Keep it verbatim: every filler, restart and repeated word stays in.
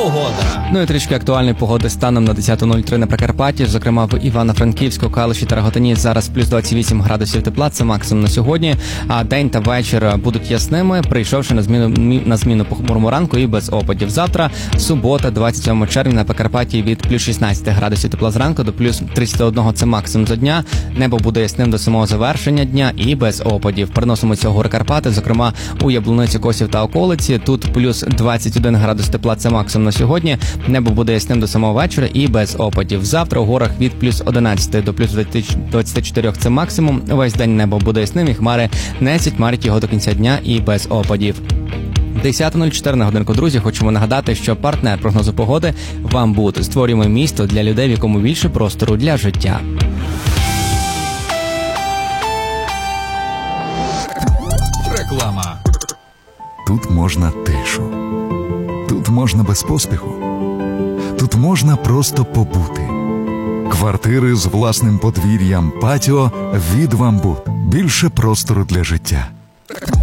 Погода. Ну і трішки актуальної погоди станом на десята нуль три на Прикарпатті, зокрема в Івано-Франківську, Калуші та Рогатині зараз плюс двадцять вісім градусів тепла, це максимум на сьогодні, а день та вечір будуть ясними, прийшовши на зміну на зміну похмурому ранку і без опадів. Завтра, субота, двадцять сьомого червня, на Прикарпатті від плюс шістнадцять градусів тепла зранку до плюс тридцять один, це максимум за дня. Небо буде ясним до самого завершення дня і без опадів. Переносимося в гори Карпати, зокрема у Яблуниці, Косів та околиці. Тут плюс двадцять один градус тепла, це максимум на сьогодні. Небо буде ясним до самого вечора і без опадів. Завтра у горах від плюс одинадцять до плюс двадцять чотири, це максимум. Весь день небо буде ясним і хмари не сітьмарять його до кінця дня і без опадів. десята нуль чотири на годинку, друзі. Хочемо нагадати, що партнер прогнозу погоди вам буде. Створюємо місто для людей, в якому більше простору для життя. Реклама. Тут можна тишу. Тут можна без поспіху. Тут можна просто побути. Квартири з власним подвір'ям, патіо від «Вамбут». Більше простору для життя.